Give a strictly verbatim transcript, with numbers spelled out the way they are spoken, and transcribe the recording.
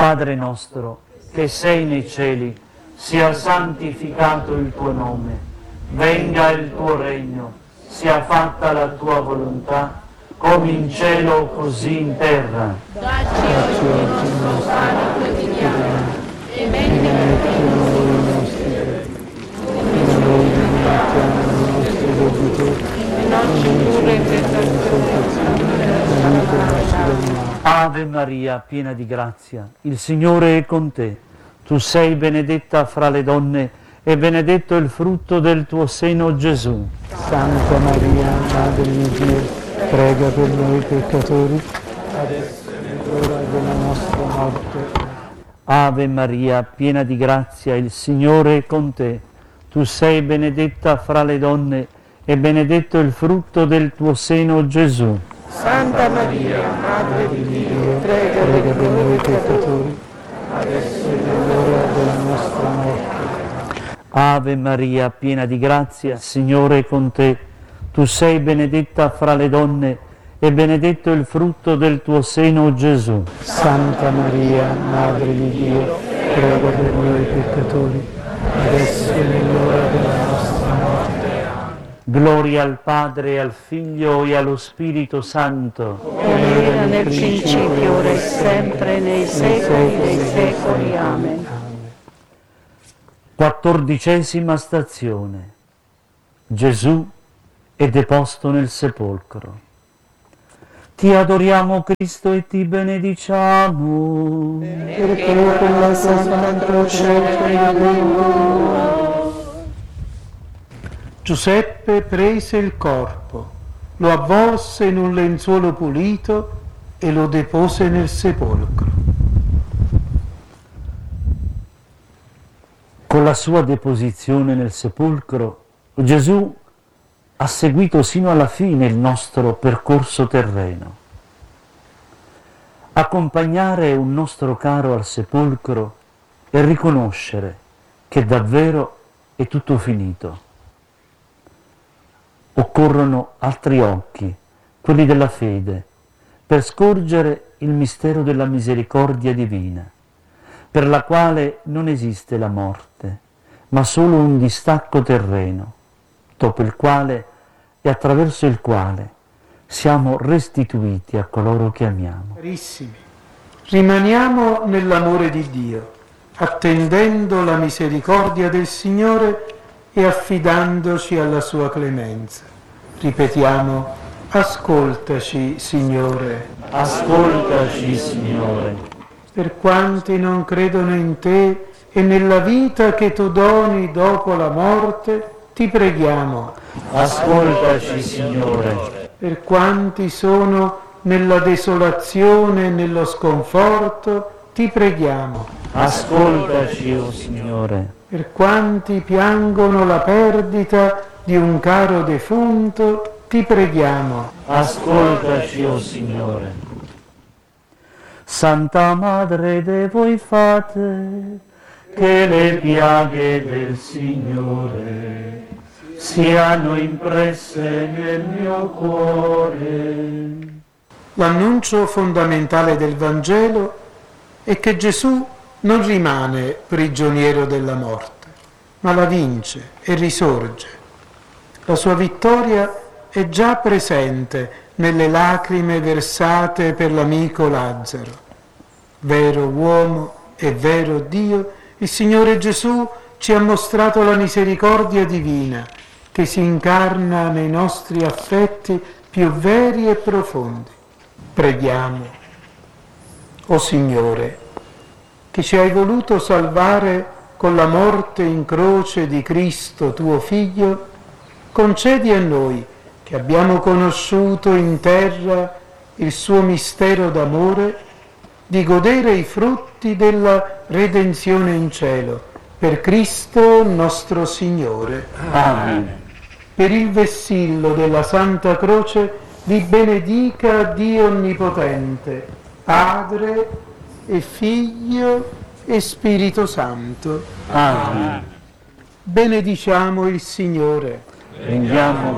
Padre nostro, che sei nei cieli, sia santificato il tuo nome, venga il tuo regno, sia fatta la tua volontà, come in cielo così in terra. Dacci oggi il nostro pane quotidiano e vendici i nostri debiti, come noi rimettiamo i nostri debitori, e non ci indurre in tentazione. Ave Maria, piena di grazia, il Signore è con te. Tu sei benedetta fra le donne e benedetto il frutto del tuo seno, Gesù. Santa Maria, Madre di Dio, prega per noi peccatori, adesso è l'ora della nostra morte. Ave Maria, piena di grazia, il Signore è con te. Tu sei benedetta fra le donne e benedetto il frutto del tuo seno, Gesù. Santa Maria, Madre di Dio, prega, prega per noi peccatori, peccatori, adesso è l'ora della nostra morte. Ave Maria, piena di grazia, il Signore è con te. Tu sei benedetta fra le donne e benedetto il frutto del tuo seno, Gesù. Santa Maria, Madre di Dio, prega per noi peccatori, adesso è l'ora della nostra morte. Gloria al Padre, al Figlio e allo Spirito Santo. come era nel principio, ora e sempre, nei secoli dei secoli. Amen. Quattordicesima stazione. Gesù è deposto nel sepolcro. Ti adoriamo, Cristo, e ti benediciamo. Perché con la Santa Croce crediamo. Giuseppe prese il corpo, lo avvolse in un lenzuolo pulito e lo depose nel sepolcro. Con la sua deposizione nel sepolcro, Gesù ha seguito sino alla fine il nostro percorso terreno. Accompagnare un nostro caro al sepolcro e riconoscere che davvero è tutto finito. Occorrono altri occhi, quelli della fede, per scorgere il mistero della misericordia divina, per la quale non esiste la morte, ma solo un distacco terreno, dopo il quale e attraverso il quale siamo restituiti a coloro che amiamo. Carissimi, rimaniamo nell'amore di Dio, attendendo la misericordia del Signore e affidandoci alla sua clemenza. Ripetiamo: ascoltaci, Signore. Ascoltaci, Signore. Per quanti non credono in te e nella vita che tu doni dopo la morte, ti preghiamo. Ascoltaci, Signore. Per quanti sono nella desolazione e nello sconforto, ti preghiamo. Ascoltaci, o Signore. Per quanti piangono la perdita di un caro defunto, ti preghiamo. Ascoltaci, o Signore. Santa Madre de voi fate, che le piaghe del Signore siano impresse nel mio cuore. L'annuncio fondamentale del Vangelo è che Gesù non rimane prigioniero della morte, ma la vince e risorge. La sua vittoria è già presente nelle lacrime versate per l'amico Lazzaro. Vero uomo e vero Dio, il Signore Gesù ci ha mostrato la misericordia divina che si incarna nei nostri affetti più veri e profondi. Preghiamo. O Signore, che ci hai voluto salvare con la morte in croce di Cristo, tuo Figlio, concedi a noi, che abbiamo conosciuto in terra il suo mistero d'amore, di godere i frutti della redenzione in cielo, per Cristo nostro Signore. Amen. Per il vessillo della Santa Croce vi benedica Dio Onnipotente, Padre e Figlio e Spirito Santo. Amen. Benediciamo il Signore. Rendiamo